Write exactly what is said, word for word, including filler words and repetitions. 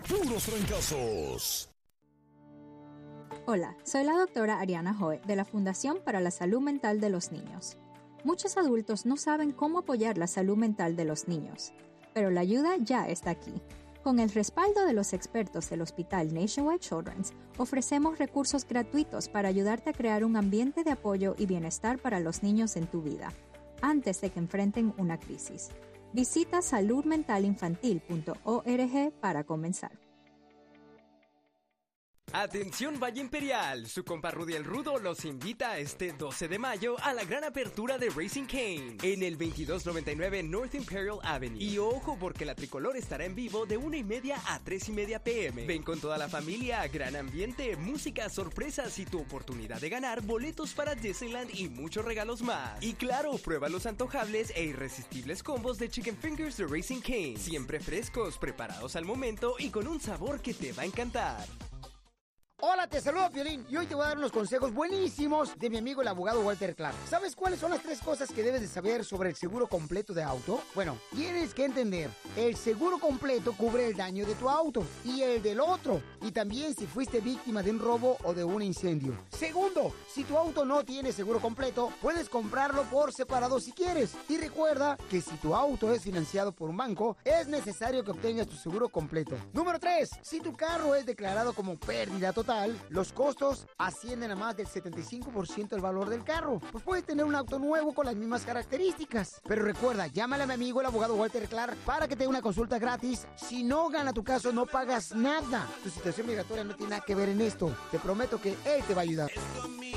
puros fracasos. Hola, soy la doctora Ariana Hoe de la Fundación para la Salud Mental de los Niños. Muchos adultos no saben cómo apoyar la salud mental de los niños, pero la ayuda ya está aquí. Con el respaldo de los expertos del Hospital Nationwide Children's, ofrecemos recursos gratuitos para ayudarte a crear un ambiente de apoyo y bienestar para los niños en tu vida, antes de que enfrenten una crisis. Visita salud mental infantil punto org para comenzar. Atención Valle Imperial, su compa Rudy el Rudo los invita este doce de mayo a la gran apertura de Raising Cane en el veintidós noventa y nueve North Imperial Avenue. Y ojo porque la tricolor estará en vivo de una y media a tres y media pm. Ven con toda la familia, gran ambiente, música, sorpresas y tu oportunidad de ganar boletos para Disneyland y muchos regalos más. Y claro, prueba los antojables e irresistibles combos de Chicken Fingers de Raising Cane, siempre frescos, preparados al momento y con un sabor que te va a encantar. Hola, te saludo, Piolín, y hoy te voy a dar unos consejos buenísimos de mi amigo el abogado Walter Clark. ¿Sabes cuáles son las tres cosas que debes de saber sobre el seguro completo de auto? Bueno, tienes que entender, el seguro completo cubre el daño de tu auto y el del otro, y también si fuiste víctima de un robo o de un incendio. Segundo, si tu auto no tiene seguro completo, puedes comprarlo por separado si quieres. Y recuerda que si tu auto es financiado por un banco, es necesario que obtengas tu seguro completo. Número tres, si tu carro es declarado como pérdida total, los costos ascienden a más del setenta y cinco por ciento del valor del carro. Pues puedes tener un auto nuevo con las mismas características. Pero recuerda, llámale a mi amigo el abogado Walter Clark para que te dé una consulta gratis. Si no gana tu caso, no pagas nada. Tu situación migratoria no tiene nada que ver en esto. Te prometo que él te va a ayudar. Es conmigo.